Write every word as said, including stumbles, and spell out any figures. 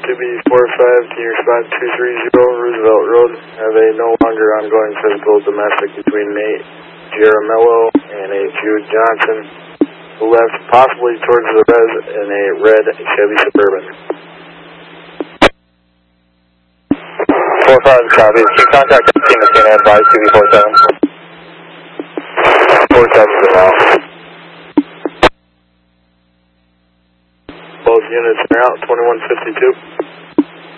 two B four five to your spot two three zero Roosevelt Road. Have a no longer ongoing physical domestic between Nate Jaramello and a Jude Johnson, who left possibly towards the res in a red Chevy Suburban. four five copies. Keep contact with team to advise two B four seven. four seven is out. Both units are out, twenty-one fifty-two.